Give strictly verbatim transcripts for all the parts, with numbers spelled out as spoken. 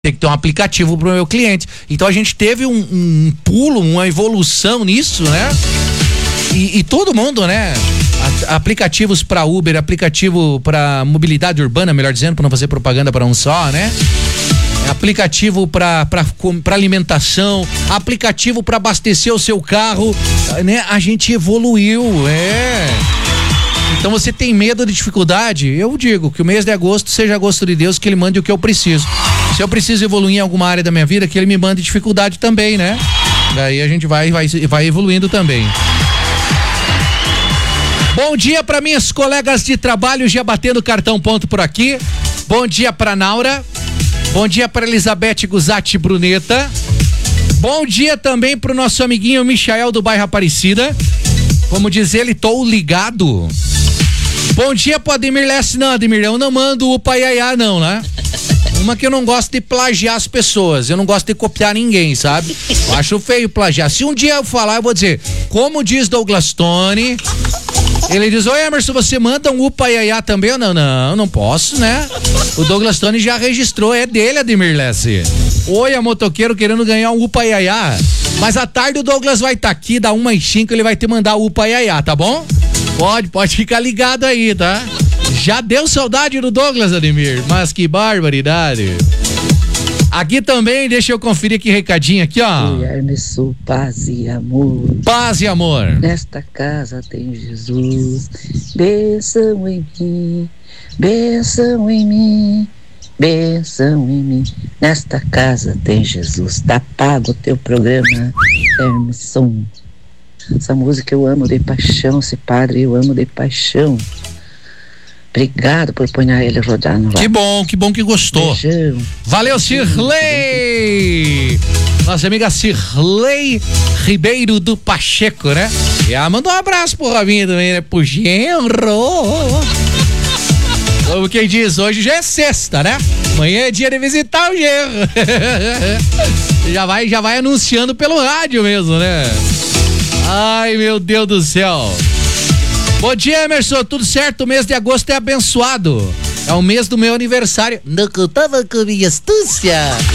Tem que ter um aplicativo pro meu cliente. Então a gente teve um, um pulo, uma evolução nisso, né? E, e todo mundo, né? A, aplicativos para Uber, aplicativo para mobilidade urbana, melhor dizendo, para não fazer propaganda para um só, né? Aplicativo para para alimentação, aplicativo para abastecer o seu carro, né? A gente evoluiu, é. Então você tem medo de dificuldade? Eu digo que o mês de agosto seja agosto de Deus, que ele mande o que eu preciso. Se eu preciso evoluir em alguma área da minha vida, que ele me mande dificuldade também, né? Daí a gente vai vai, vai evoluindo também. Bom dia para minhas colegas de trabalho, já batendo cartão ponto por aqui. Bom dia para Naura. Bom dia para Elizabeth Guzatti Bruneta. Bom dia também pro nosso amiguinho Michael do bairro Aparecida. Como diz ele, tô ligado. Bom dia pro Ademir Lesse. Não, Ademir, eu não mando o paiaiá não, né? Uma que eu não gosto de plagiar as pessoas, eu não gosto de copiar ninguém, sabe? Eu acho feio plagiar. Se um dia eu falar, eu vou dizer, como diz Douglas Tony, ele diz, oi Emerson, você manda um upaiaiá também? Eu, não, não, não posso, né? O Douglas Tony já registrou, é dele, Ademir Lesse. Oi, a motoqueiro querendo ganhar um upaiaiá. Mas à tarde o Douglas vai estar tá aqui, dá uma e cinco, ele vai te mandar o upaiaiá, tá bom? Pode, pode ficar ligado aí, tá? Já deu saudade do Douglas, Ademir, mas que barbaridade. Aqui também, deixa eu conferir aqui recadinho aqui, ó. Emerson, paz e amor. Paz e amor. Nesta casa tem Jesus, bênção em mim, bênção em mim, bênção em mim. Nesta casa tem Jesus, tá pago o teu programa, Emerson. Essa música eu amo de paixão, esse padre eu amo de paixão. Obrigado por pôr ele rodar no ar. Que bom, que bom que gostou. Beijão. Valeu, Cirlei! Nossa amiga Cirlei Ribeiro do Pacheco, né? E ela mandou um abraço pro Robinho também, né? Pro genro. Como quem diz, hoje já é sexta, né? Amanhã é dia de visitar o genro. já vai, já vai anunciando pelo rádio mesmo, né? Ai, meu Deus do céu. Bom dia, Emerson, tudo certo? O mês de agosto é abençoado. É o mês do meu aniversário. Não contava com minha astúcia.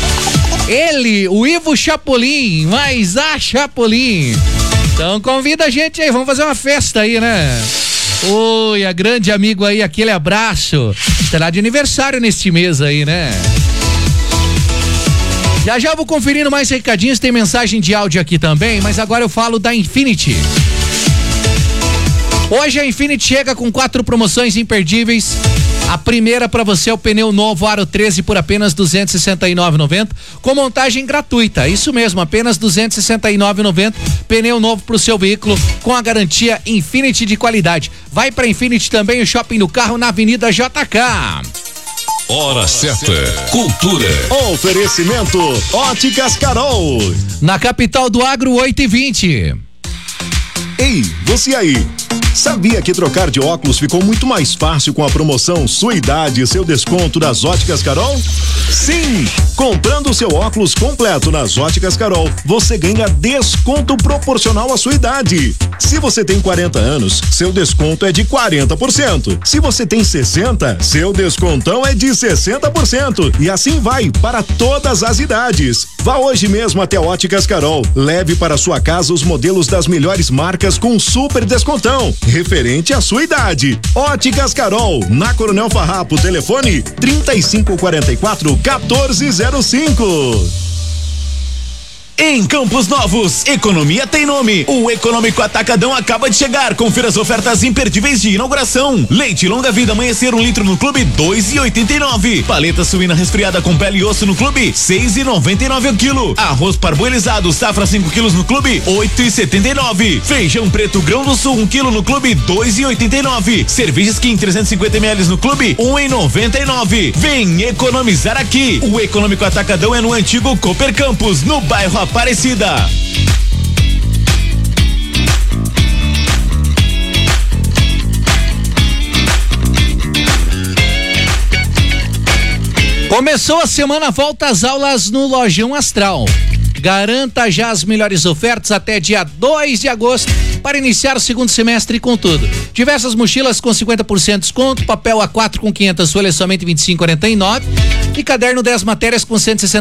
Ele, o Ivo Chapolin, mas a Chapolin. Então convida a gente aí, vamos fazer uma festa aí, né? Oi, a grande amigo aí, aquele abraço. Será de aniversário neste mês aí, né? Já já vou conferindo mais recadinhos, tem mensagem de áudio aqui também, mas agora eu falo da Infinity. Hoje a Infinity chega com quatro promoções imperdíveis. A primeira para você é o pneu novo Aro treze por apenas duzentos e sessenta e nove reais e noventa centavos, com montagem gratuita. Isso mesmo, apenas duzentos e sessenta e nove reais e noventa centavos. Pneu novo para o seu veículo com a garantia Infinity de qualidade. Vai para Infinity também, o shopping do carro na Avenida J K. Hora certa. Cultura. Oferecimento Óticas Carol. Na capital do agro, oito e vinte. Ei, você aí. Sabia que trocar de óculos ficou muito mais fácil com a promoção Sua Idade e seu desconto das Óticas Carol? Sim! Comprando o seu óculos completo nas Óticas Carol, você ganha desconto proporcional à sua idade. Se você tem quarenta anos, seu desconto é de quarenta por cento. Se você tem sessenta, seu descontão é de sessenta por cento. E assim vai para todas as idades. Vá hoje mesmo até Óticas Carol. Leve para sua casa os modelos das melhores marcas com super descontão, referente à sua idade. Óticas Carol, na Coronel Farrapo, telefone trinta e cinco quarenta e quatro, quatorze zero cinco. Em Campos Novos, economia tem nome. O Econômico Atacadão acaba de chegar. Confira as ofertas imperdíveis de inauguração. Leite longa vida amanhecer um litro no clube, dois e oitenta e nove. Paleta suína resfriada com pele e osso no clube, seis e noventa e nove o quilo. Arroz parboilizado safra cinco quilos no clube, oito e setenta e nove. Feijão preto grão do sul um quilo no clube, dois e oitenta e nove. Cerveja Skin trezentos e cinquenta mililitros no clube, um e noventa e nove. Vem economizar aqui. O Econômico Atacadão é no antigo Cooper Campos, no bairro Aparecida. Começou a semana, volta às aulas no Lojão Astral. Garanta já as melhores ofertas até dia dois de agosto para iniciar o segundo semestre com tudo. Diversas mochilas com cinquenta por cento de desconto, papel A quatro com quinhentas folhas somente vinte e cinco reais e quarenta e nove centavos e caderno dez matérias com cento e sessenta